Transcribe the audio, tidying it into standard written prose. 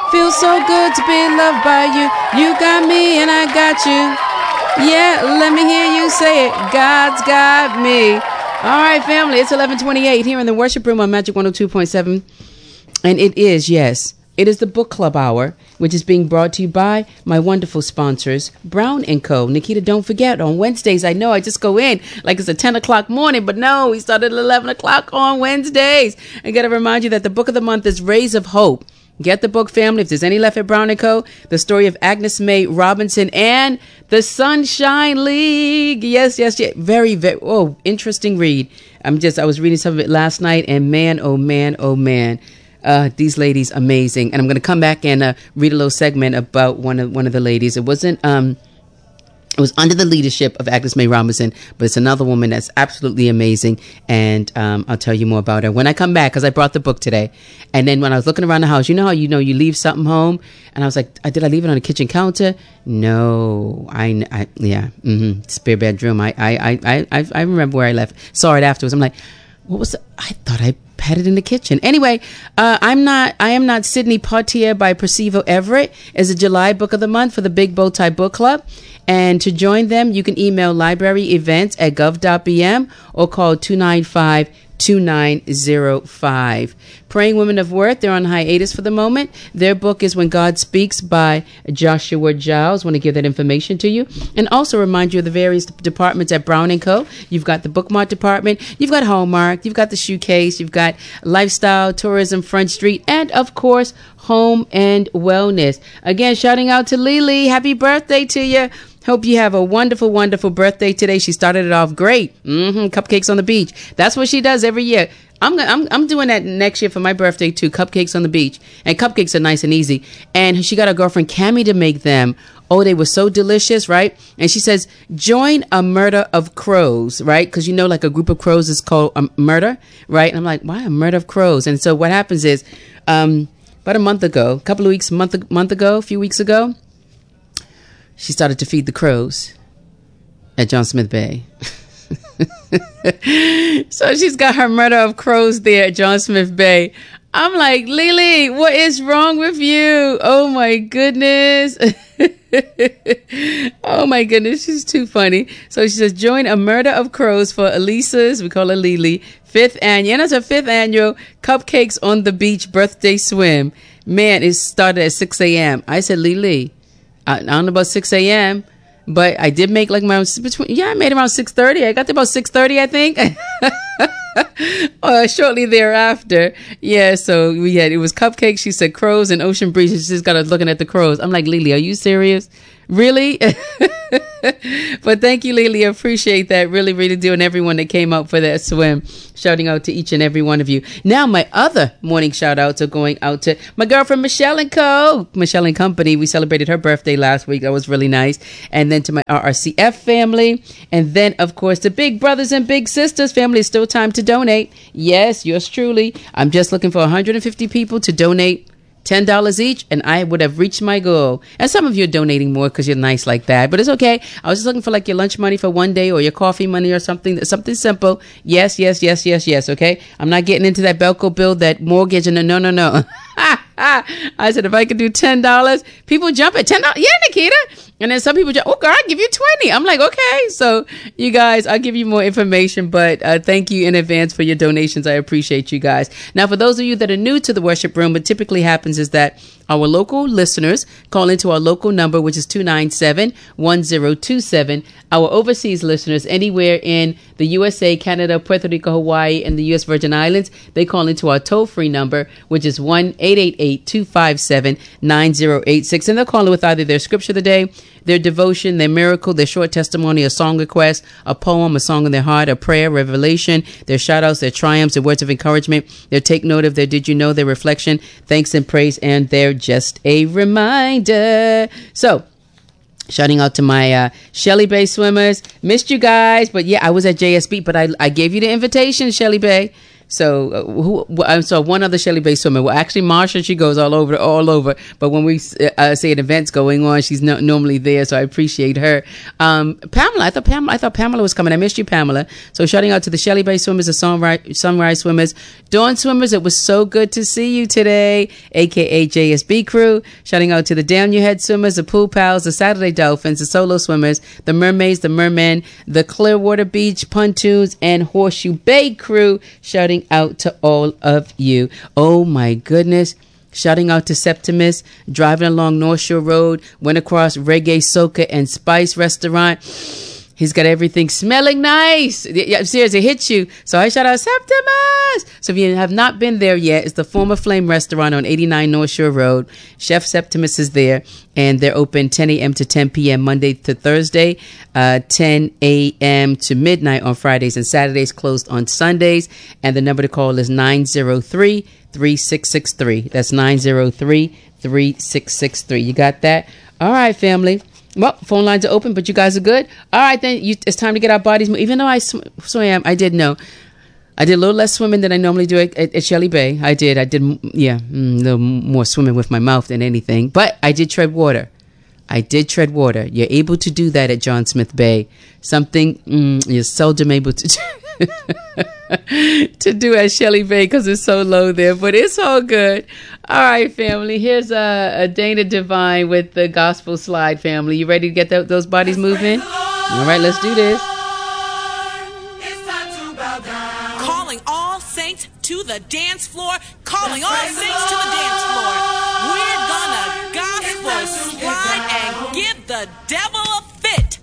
Feels so good to be loved by you. You got me and I got you. Yeah, let me hear you say it. God's got me. All right, family, it's 11:28 here in the worship room on Magic 102.7. And it is, yes, it is the book club hour, which is being brought to you by my wonderful sponsors, Brown & Co. Nikita, don't forget, on Wednesdays, I know I just go in like it's a 10 o'clock morning, but no, we started at 11 o'clock on Wednesdays. I got to remind you that the book of the month is Rays of Hope. Get the book, family. If there's any left at Brown & Co., the story of Agnes May Robinson and the Sunshine League. Yes. Very, very, interesting read. I was reading some of it last night, and man, oh man. These ladies, amazing. And I'm going to come back and read a little segment about one of the ladies. It wasn't, it was under the leadership of Agnes May Robinson, but it's another woman that's absolutely amazing. And I'll tell you more about her when I come back, because I brought the book today. And then when I was looking around the house, you know how you leave something home, and I was like, did I leave it on the kitchen counter? No, spare bedroom. I remember where I left. Saw it afterwards. I'm like, what was I thought I had it in the kitchen. Anyway, I am not Sydney Poitier by Percival Everett is a July book of the month for the Big Bow Tie Book Club. And to join them, you can email libraryevents@gov.bm or call 295-2905. Praying Women of Worth, they're on hiatus for the moment. Their book is When God Speaks by Joshua Giles. Want to give that information to you. And also remind you of the various departments at Brown & Co. You've got the bookmark department. You've got Hallmark. You've got the shoe case. You've got lifestyle, tourism, Front Street, and of course, home and wellness. Again, shouting out to Lily. Happy birthday to you. Hope you have a wonderful, wonderful birthday today. She started it off great. Cupcakes on the beach. That's what she does every year. I'm doing that next year for my birthday too. Cupcakes on the beach. And cupcakes are nice and easy. And she got her girlfriend Cammie to make them. Oh, they were so delicious, right? And she says, join a murder of crows, right? Because like a group of crows is called a murder, right? And I'm like, why a murder of crows? And so what happens is, about a month ago, a few weeks ago, she started to feed the crows at John Smith Bay. So she's got her murder of crows there at John Smith Bay. I'm like, Lily, what is wrong with you? Oh my goodness. Oh my goodness, she's too funny. So she says, join a murder of crows for Elisa's, we call her Lily, 5th annual, and it's her 5th annual Cupcakes on the Beach birthday swim. Man, it started at 6 a.m. I said, Lily, I don't know about 6 a.m., but I did make I made around 6:30. I got there about 6:30, I think. Shortly thereafter. Yeah, so it was cupcakes, she said crows, and ocean breeze. She just got us looking at the crows. I'm like, Lily, are you serious? Really? But thank you, Lily. I appreciate that. Really, really do. And everyone that came out for that swim. Shouting out to each and every one of you. Now, my other morning shout outs are going out to my girlfriend, Michelle & Co. Michelle & Company. We celebrated her birthday last week. That was really nice. And then to my RRCF family. And then, of course, to Big Brothers and Big Sisters family. It's still time to donate. Yes, yours truly. I'm just looking for 150 people to donate $10 each, and I would have reached my goal. And some of you are donating more because you're nice like that, but it's okay. I was just looking for your lunch money for one day or your coffee money or something simple. Yes. Okay. I'm not getting into that Belco bill, that mortgage, and no. I said, if I could do $10, people jump at $10. Yeah, Nikita. And then some people jump, oh, girl, I'll give you 20. I'm like, okay. So you guys, I'll give you more information, but thank you in advance for your donations. I appreciate you guys. Now, for those of you that are new to the worship room, what typically happens is that our local listeners call into our local number, which is 297-1027. Our overseas listeners anywhere in the USA, Canada, Puerto Rico, Hawaii, and the U.S. Virgin Islands, they call into our toll-free number, which is 1-888-257-9086. And they'll call in with either their scripture of the day, their devotion, their miracle, their short testimony, a song request, a poem, a song in their heart, a prayer, revelation, their shout-outs, their triumphs, their words of encouragement, their take note of their did you know, their reflection, thanks and praise, and their just a reminder. So, shouting out to my Shelly Bay swimmers. Missed you guys, but yeah, I was at JSB, but I gave you the invitation, Shelly Bay. So I saw one other Shelley Bay swimmer. Well, actually, Marsha, she goes all over. But when we say an event's going on, she's not normally there. So I appreciate her. Pamela, I thought Pamela was coming. I missed you, Pamela. So shouting out to the Shelley Bay swimmers, the Sunrise swimmers, Dawn swimmers. It was so good to see you today, aka JSB crew. Shouting out to the Down Your Head swimmers, the Pool Pals, the Saturday Dolphins, the Solo swimmers, the Mermaids, the Mermen, the Clearwater Beach Pontoons, and Horseshoe Bay crew. Shouting out to all of you. Oh my goodness. Shouting out to Septimus, driving along North Shore Road, went across Reggae Soca and Spice restaurant. He's got everything smelling nice. Yeah, seriously, it hits you. So I shout out Septimus. So if you have not been there yet, it's the Former Flame restaurant on 89 North Shore Road. Chef Septimus is there, and they're open 10 a.m. to 10 p.m. Monday to Thursday, 10 a.m. to midnight on Fridays, and Saturdays closed on Sundays. And the number to call is 903-3663. That's 903-3663. You got that? All right, family. Well, phone lines are open, but you guys are good. All right, then it's time to get our bodies moving. Even though I swam, I did know. I did a little less swimming than I normally do at Shelley Bay. I did, a little more swimming with my mouth than anything. But I did tread water. You're able to do that at John Smith Bay. Something you're seldom able to do. to do at Shelley Bay because it's so low there, but it's all good. All right, family. Here's a Dana Divine with the Gospel Slide, family. You ready to get those bodies moving? All right, let's do this. Calling all saints to the dance floor. Calling all saints to the dance floor. We're gonna gospel slide and give the devil